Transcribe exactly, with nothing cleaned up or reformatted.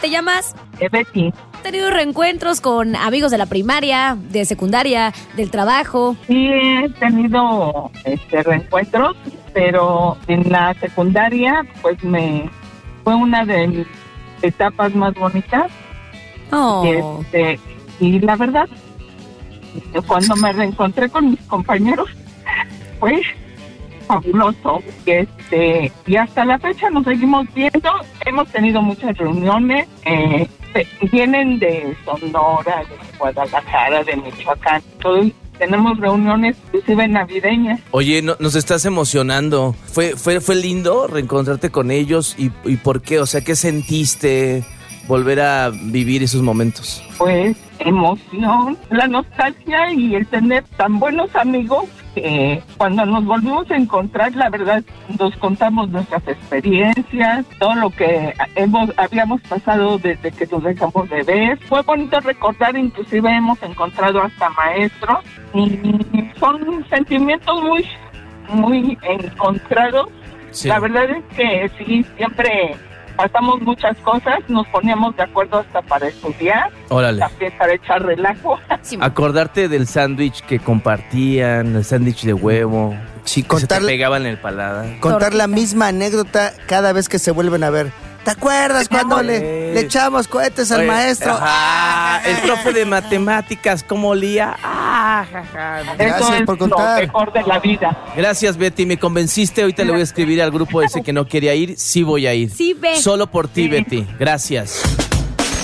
te llamas? Eh, Betty. ¿Has tenido reencuentros con amigos de la primaria, de secundaria, del trabajo? Sí, he tenido este, reencuentros, pero en la secundaria, pues me fue una de mis etapas más bonitas. Oh. Y, este, y la verdad, cuando me reencontré con mis compañeros, fue fabuloso. Este, y hasta la fecha nos seguimos viendo. Hemos tenido muchas reuniones. Eh, vienen de Sonora, de Guadalajara, de Michoacán. Todo, tenemos reuniones inclusive navideñas. Oye, no, nos estás emocionando. ¿Fue, fue, fue lindo reencontrarte con ellos? ¿Y, y por qué? O sea, ¿qué sentiste volver a vivir esos momentos? Pues emoción, la nostalgia y el tener tan buenos amigos que cuando nos volvimos a encontrar, la verdad, nos contamos nuestras experiencias, todo lo que hemos habíamos pasado desde que nos dejamos de ver. Fue bonito recordar, inclusive hemos encontrado hasta maestros y son sentimientos muy, muy encontrados. Sí. La verdad es que sí, siempre pasamos muchas cosas, nos poníamos de acuerdo hasta para estudiar, Órale. también para echar relajo. Sí. Acordarte del sándwich que compartían, el sándwich de huevo, Sí, que contar, se te pegaban en el paladar. contar la misma anécdota cada vez que se vuelven a ver. ¿Te acuerdas cuando Oye. le, le echamos cohetes al Oye, maestro? ajá, el profe de matemáticas, ¿cómo olía? Ah, ja, ja. Eso Gracias es por lo contar. mejor de la vida. Gracias, Betty, me convenciste. Ahorita le voy a escribir al grupo ese que no quería ir. Sí voy a ir. Sí, ve. Solo por ti, Sí. Betty. Gracias.